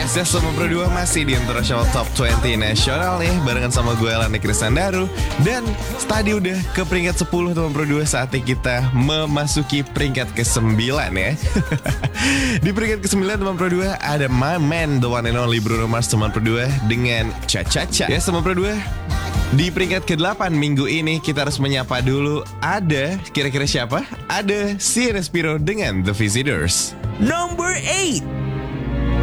Yes, Teman Pro 2 masih di International Top 20 Nasional nih, barengan sama gue Lani Krisandaru. Dan tadi udah ke peringkat 10 Teman Pro 2, saatnya kita memasuki peringkat ke-9 ya. Di peringkat ke-9 Teman Pro 2 ada my man, the one and only Bruno Mars Teman Pro 2 dengan Cha Cha Cha. Yes, Teman Pro 2, di peringkat ke-8 minggu ini kita harus menyapa dulu. Ada, kira-kira siapa? Ada si Respiro dengan The Visitors. Number 8,